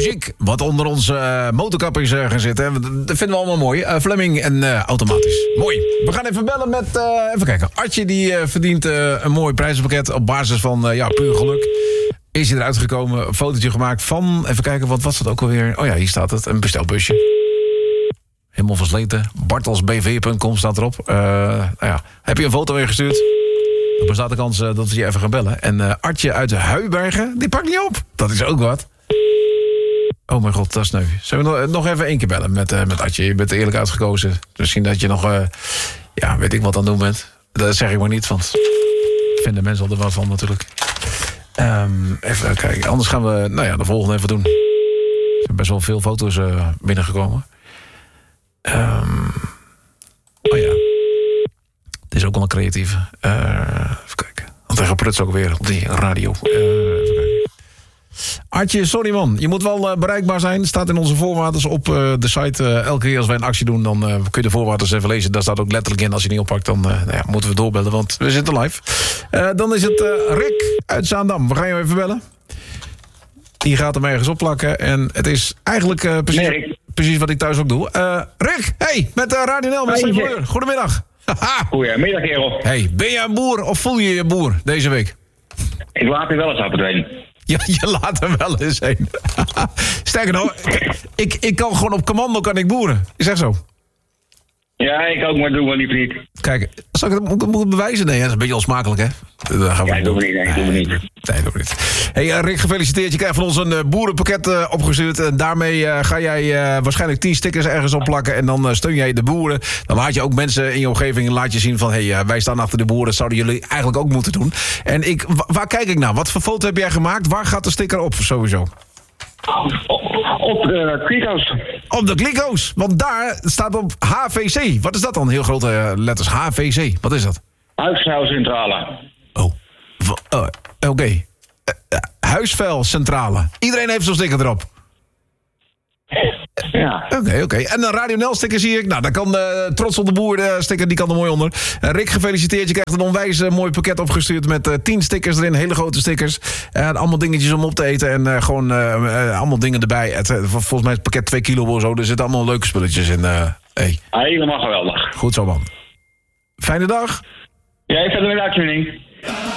chic wat onder onze motorkap is gaan zitten. Dat vinden we allemaal mooi. Fleming en automatisch. Mooi. We gaan even bellen met, even kijken. Artje die verdient een mooi prijzenpakket op basis van puur geluk. Is hij eruit gekomen, een fotootje gemaakt van, even kijken, wat was dat ook alweer? Oh ja, hier staat het, een bestelbusje. Helemaal versleten. bartelsbv.com staat erop. Heb je een foto ingestuurd? Dan bestaat de kans dat we je even gaan bellen. En Artje uit Huibergen, die pakt niet op. Dat is ook wat. Oh mijn god, dat is sneu. Zullen we nog even één keer bellen met Artje? Je bent eerlijk uitgekozen. Misschien dat je nog, weet ik wat aan het doen bent. Dat zeg ik maar niet, want vinden mensen al er wat van natuurlijk. Even kijken, anders gaan we de volgende even doen. Er zijn best wel veel foto's binnengekomen. Het is ook wel een creatieve. Even kijken. Want hij geprutst ook weer op die radio. Even kijken. Artje, sorry man. Je moet wel bereikbaar zijn. Staat in onze voorwaarden op de site. Elke keer als wij een actie doen, dan kun je de voorwaarden even lezen. Daar staat ook letterlijk in. Als je niet oppakt, dan moeten we doorbellen. Want we zitten live. Dan is het Rick uit Zaandam. We gaan jou even bellen. Die gaat hem ergens opplakken. En het is eigenlijk precies wat ik thuis ook doe. Rick, hey, met Radio NL, met Steven Leur. Goedemiddag. Goedemiddag, kerel. Hey, ben jij een boer of voel je je boer deze week? Ik laat er wel eens af het heen. Ja, je laat er wel eens heen. Sterker nog, ik kan gewoon op commando kan ik boeren. Is echt zo? Ja, ik ook, maar doen we liever niet. Kijk, zal ik het moeten bewijzen? Nee, dat is een beetje onsmakelijk, hè? Dat doen we niet. Nee, doen we niet. Nee, doen we niet. Hey, Rick, gefeliciteerd. Je krijgt van ons een boerenpakket opgestuurd. En daarmee ga jij waarschijnlijk 10 stickers ergens opplakken. En dan steun jij de boeren. Dan laat je ook mensen in je omgeving zien van... wij staan achter de boeren. Dat zouden jullie eigenlijk ook moeten doen. En waar kijk ik naar? Wat voor foto heb jij gemaakt? Waar gaat de sticker op, sowieso? Op de kliko's. Op de kliko's. Want daar staat op HVC. Wat is dat dan? Heel grote letters. HVC. Wat is dat? Huisvuilcentrale. Oh. Oké. Huisvuilcentrale. Iedereen heeft zo'n sticker erop. Ja. Oké. En een Radio NL sticker zie ik. Nou, daar kan Trots op de Boer sticker, die kan er mooi onder. Rick, gefeliciteerd. Je krijgt een onwijs mooi pakket opgestuurd met 10 stickers erin. Hele grote stickers. Allemaal dingetjes om op te eten. En gewoon allemaal dingen erbij. Volgens mij is het pakket 2 kilo of zo. Er zitten allemaal leuke spulletjes in. Helemaal geweldig. Goed zo, man. Fijne dag. Jij verder met de uitzending.